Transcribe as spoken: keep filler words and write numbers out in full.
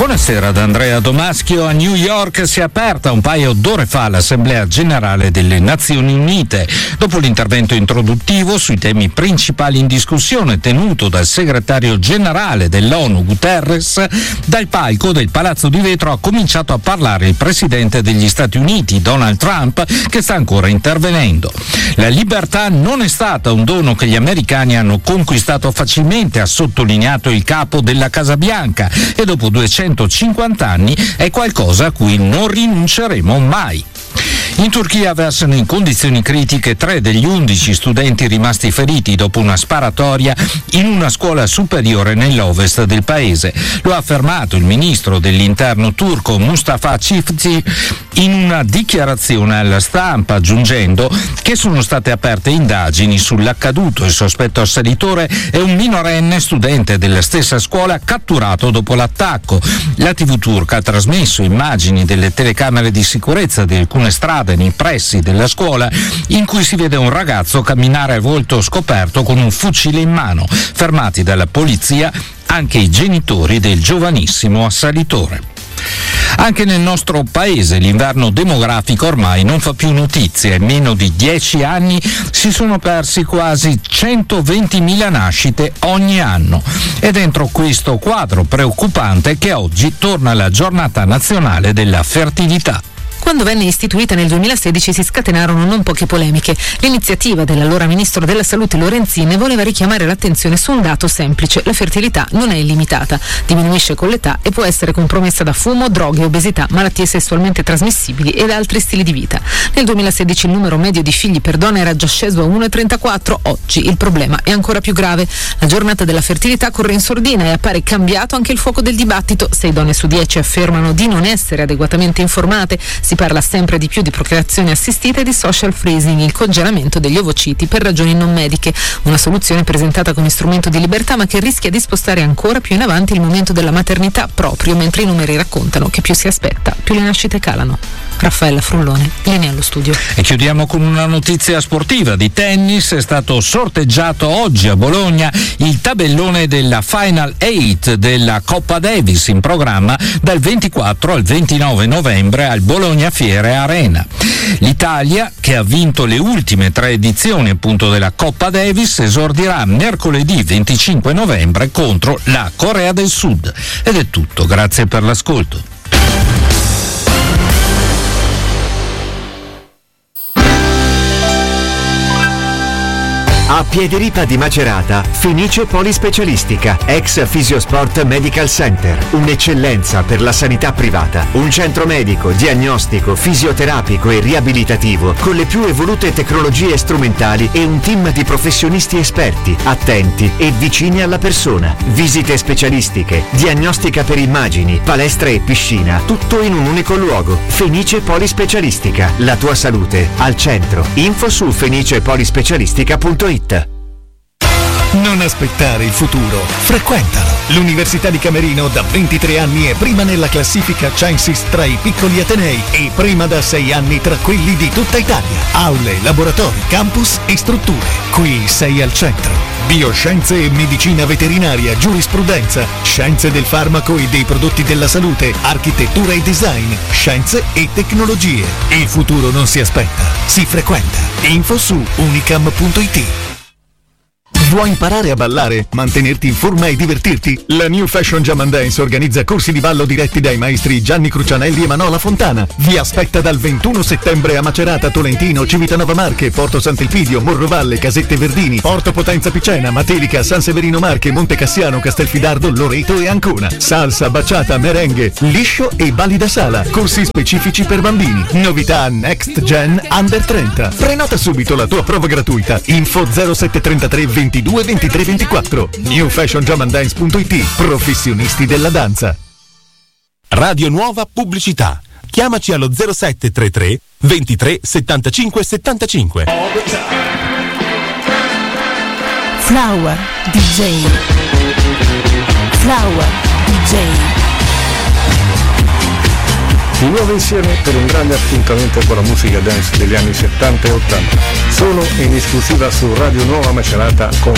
Buonasera da Andrea Domaschio. A New York si è aperta un paio d'ore fa l'Assemblea Generale delle Nazioni Unite. Dopo l'intervento introduttivo sui temi principali in discussione tenuto dal segretario generale dell'ONU Guterres, dal palco del Palazzo di Vetro ha cominciato a parlare il presidente degli Stati Uniti, Donald Trump, che sta ancora intervenendo. La libertà non è stata un dono che gli americani hanno conquistato facilmente, ha sottolineato il capo della Casa Bianca, e dopo duecentocinquanta anni è qualcosa a cui non rinunceremo mai. In Turchia versano in condizioni critiche tre degli undici studenti rimasti feriti dopo una sparatoria in una scuola superiore nell'ovest del paese. Lo ha affermato il ministro dell'interno turco Mustafa Cifti in una dichiarazione alla stampa, aggiungendo che sono state aperte indagini sull'accaduto. Il sospetto assalitore è un minorenne studente della stessa scuola catturato dopo l'attacco. La tivù turca ha trasmesso immagini delle telecamere di sicurezza di alcune strade nei pressi della scuola in cui si vede un ragazzo camminare a volto scoperto con un fucile in mano. Fermati dalla polizia anche i genitori del giovanissimo assalitore. Anche nel nostro paese l'inverno demografico ormai non fa più notizie. In meno di dieci anni si sono persi quasi centoventimila nascite ogni anno. È dentro questo quadro preoccupante che oggi torna la giornata nazionale della fertilità. Quando venne istituita nel duemilasedici si scatenarono non poche polemiche. L'iniziativa dell'allora ministro della Salute Lorenzin voleva richiamare l'attenzione su un dato semplice: la fertilità non è illimitata, diminuisce con l'età e può essere compromessa da fumo, droghe, obesità, malattie sessualmente trasmissibili ed altri stili di vita. Nel duemilasedici il numero medio di figli per donna era già sceso a uno virgola trentaquattro, oggi il problema è ancora più grave. La giornata della fertilità corre in sordina e appare cambiato anche il fuoco del dibattito. Sei donne su dieci affermano di non essere adeguatamente informate. Si parla sempre di più di procreazione assistita e di social freezing, il congelamento degli ovociti per ragioni non mediche, una soluzione presentata come strumento di libertà ma che rischia di spostare ancora più in avanti il momento della maternità, proprio mentre i numeri raccontano che più si aspetta, più le nascite calano. Raffaella Frullone, linea allo studio. E chiudiamo con una notizia sportiva di tennis. È stato sorteggiato oggi a Bologna il tabellone della Final Eight della Coppa Davis, in programma dal ventiquattro al ventinove novembre al Bologna Fiere Arena. L'Italia, che ha vinto le ultime tre edizioni appunto della Coppa Davis, esordirà mercoledì venticinque novembre contro la Corea del Sud. Ed è tutto, grazie per l'ascolto. A Piediripa di Macerata, Fenice Polispecialistica, ex Fisiosport Medical Center, un'eccellenza per la sanità privata, un centro medico, diagnostico, fisioterapico e riabilitativo con le più evolute tecnologie strumentali e un team di professionisti esperti, attenti e vicini alla persona. Visite specialistiche, diagnostica per immagini, palestra e piscina, tutto in un unico luogo. Fenice Polispecialistica, la tua salute al centro. Info su fenice polispecialistica punto it. Non aspettare il futuro, frequentalo. L'Università di Camerino da ventitré anni è prima nella classifica Censis tra i piccoli atenei e prima da sei anni tra quelli di tutta Italia. Aule, laboratori, campus e strutture. Qui sei al centro. Bioscienze e medicina veterinaria, giurisprudenza, scienze del farmaco e dei prodotti della salute, architettura e design, scienze e tecnologie. Il futuro non si aspetta, si frequenta. Info su unicam punto it. Vuoi imparare a ballare, mantenerti in forma e divertirti? La New Fashion Jam and Dance organizza corsi di ballo diretti dai maestri Gianni Crucianelli e Manola Fontana. Vi aspetta dal ventuno settembre a Macerata, Tolentino, Civitanova Marche, Porto Sant'Elpidio, Morrovalle, Casette Verdini, Porto Potenza Picena, Matelica, San Severino Marche, Monte Cassiano, Castelfidardo, Loreto e Ancona. Salsa, baciata, merengue, liscio e balli da sala. Corsi specifici per bambini. Novità Next Gen Under trenta. Prenota subito la tua prova gratuita. Info zero sette trentatré ventidue ventitré ventiquattro. new fashion jam and dance punto it. Professionisti della danza. Radio Nuova Pubblicità. Chiamaci allo zero sette trentatré ventitré settantacinque settantacinque. Flower D J. Flower D J. Di nuovo insieme per un grande appuntamento con la musica dance degli anni settanta e ottanta, solo in esclusiva su Radio Nuova Macerata con